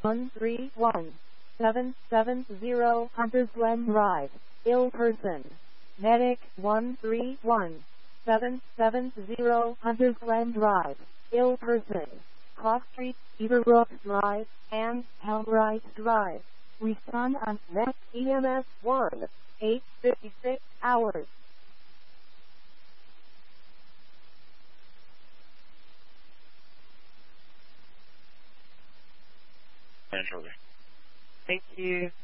131770 Hunters Glen Drive, ill person. Medic 131770 Hunters Glen Drive, ill person. Cross Street, Everbrook Drive, and Helbright Drive. Respond on next EMS 1, 8:56 hours. Naturally. Thank you.